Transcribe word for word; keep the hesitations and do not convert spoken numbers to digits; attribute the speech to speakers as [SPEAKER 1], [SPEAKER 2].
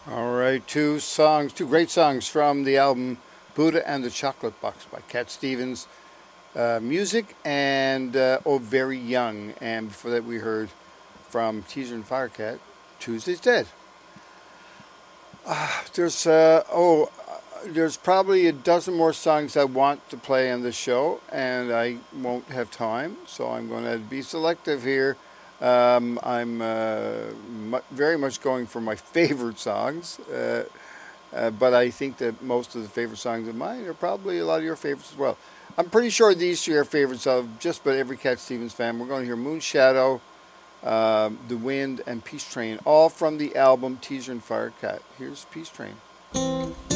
[SPEAKER 1] All right, two songs, two great songs from the album Buddha and the Chocolate Box by Cat Stevens. Uh, music and uh, Oh Very Young. And before that, we heard from Teaser and Firecat, Tuesday's Dead. Uh, there's, uh, oh, uh, there's probably a dozen more songs I want to play on this show, and I won't have time, so I'm going to be selective here. Um, I'm uh, mu- very much going for my favorite songs. Uh, Uh, but I think that most of the favorite songs of mine are probably a lot of your favorites as well. I'm pretty sure these three are favorites of just about every Cat Stevens fan. We're going to hear Moon Shadow, um, The Wind, and Peace Train, all from the album Teaser and Firecat. Here's Peace Train.